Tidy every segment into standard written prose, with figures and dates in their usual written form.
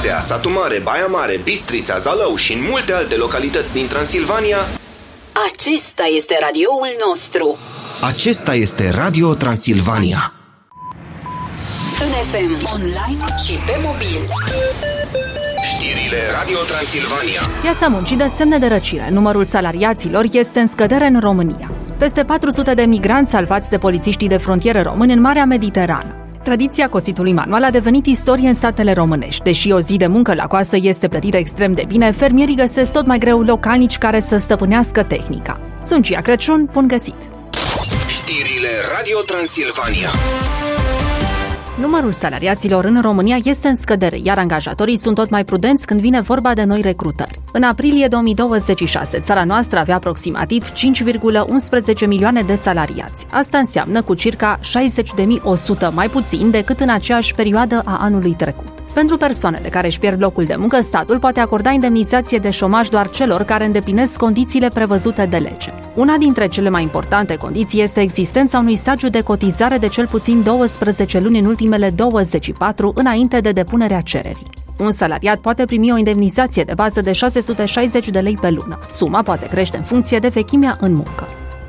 Oradea, Satu Mare, Baia Mare, Bistrița, Zalău și în multe alte localități din Transilvania. Acesta este radioul nostru. Acesta este Radio Transilvania. În FM, online și pe mobil. Știrile Radio Transilvania. Piața muncii dă semne de răcire. Numărul salariaților este în scădere în România. Peste 400 de migranți salvați de polițiștii de frontieră români în Marea Mediterană. Tradiția cositului manual a devenit istorie în satele românești. Deși o zi de muncă la coasă este plătită extrem de bine, fermierii găsesc tot mai greu localnici care să stăpânească tehnica. Sunt Cia Crăciun, bun găsit! Știrile Radio Transilvania. Numărul salariaților în România este în scădere, iar angajatorii sunt tot mai prudenți când vine vorba de noi recrutări. În aprilie 2026, țara noastră avea aproximativ 5,11 milioane de salariați. Asta înseamnă cu circa 60.100 mai puțin decât în aceeași perioadă a anului trecut. Pentru persoanele care își pierd locul de muncă, statul poate acorda indemnizație de șomaj doar celor care îndeplinesc condițiile prevăzute de lege. Una dintre cele mai importante condiții este existența unui stagiu de cotizare de cel puțin 12 luni în ultimele 24 înainte de depunerea cererii. Un salariat poate primi o indemnizație de bază de 660 de lei pe lună. Suma poate crește în funcție de vechimea în muncă.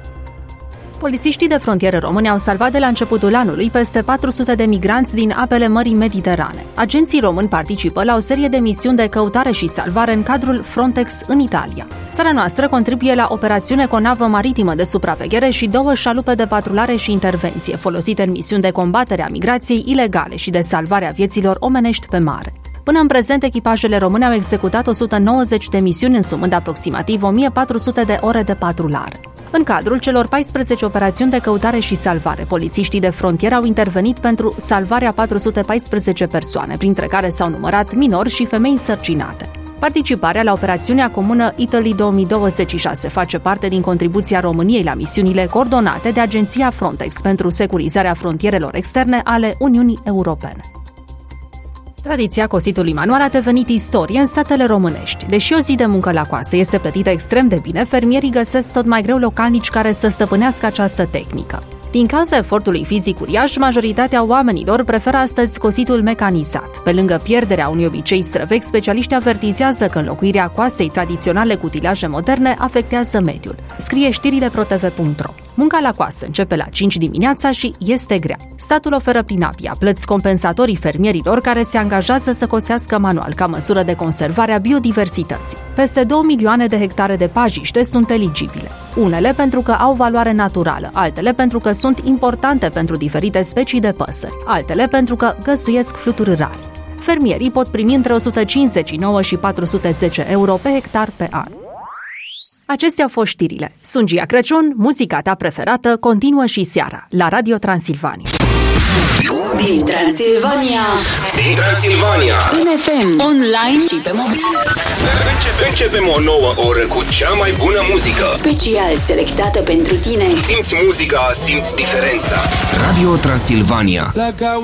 Polițiștii de frontieră români au salvat de la începutul anului peste 400 de migranți din apele Mării Mediterane. Agenții români participă la o serie de misiuni de căutare și salvare în cadrul Frontex în Italia. Țara noastră contribuie la operațiune cu o navă maritimă de supraveghere și 2 șalupe de patrulare și intervenție, folosite în misiuni de combatere a migrației ilegale și de salvare a vieților omenești pe mare. Până în prezent, echipajele române au executat 190 de misiuni, însumând aproximativ 1400 de ore de patrulare. În cadrul celor 14 operațiuni de căutare și salvare, polițiștii de frontieră au intervenit pentru salvarea 414 persoane, printre care s-au numărat minori și femei însărcinate. Participarea la operațiunea comună Italy 2026 face parte din contribuția României la misiunile coordonate de Agenția Frontex pentru securizarea frontierelor externe ale Uniunii Europene. Tradiția cositului manual a devenit istorie în satele românești. Deși o zi de muncă la coasă este plătită extrem de bine, fermierii găsesc tot mai greu localnici care să stăpânească această tehnică. Din cauza efortului fizic uriaș, majoritatea oamenilor preferă astăzi cositul mecanizat. Pe lângă pierderea unui obicei străvechi, specialiștii avertizează că înlocuirea coasei tradiționale cu utilaje moderne afectează mediul. Scrie știrile protv.ro. Munca la coasă începe la 5 dimineața și este grea. Statul oferă prin APIA plăți compensatorii fermierilor care se angajează să cosească manual ca măsură de conservare a biodiversității. Peste 2 milioane de hectare de pajiște sunt eligibile. Unele pentru că au valoare naturală, altele pentru că sunt importante pentru diferite specii de păsări, altele pentru că găzduiesc fluturi rari. Fermierii pot primi între 159 și 410 euro pe hectar pe an. Acestea au fost știrile. Sunt Cia Crăciun, muzica ta preferată continuă și seara la Radio Transilvania. Din Transilvania. Din Transilvania. În FM, online și pe mobil. Începem o nouă oră cu cea mai bună muzică. Special selectată pentru tine. Simți muzica, simți diferența. Radio Transilvania.